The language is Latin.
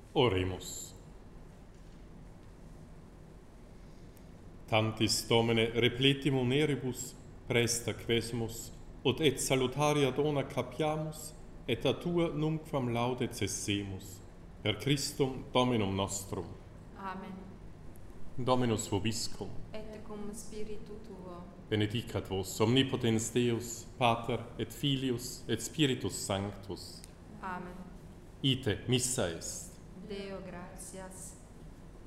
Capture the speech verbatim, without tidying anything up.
Oremus. Tantis Domine repletimum neribus, presta quesumus, ut et salutaria dona capiamus, et a tua nunquam laude cessemus, per Christum Dominum nostrum. Amen. Dominus vobiscum. Et cum spiritu tuo. Benedicat vos omnipotens Deus, Pater et Filius et Spiritus Sanctus. Amen. Ite missa est. Deo gratias.